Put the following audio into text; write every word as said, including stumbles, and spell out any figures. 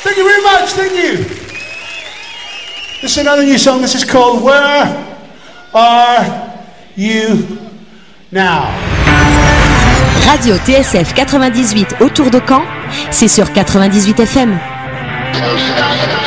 Thank you very much, thank you. This is another new song. This is called Where Are You Now? Radio T S F quatre-vingt-dix-huit autour de Caen, c'est sur quatre-vingt-dix-huit F M.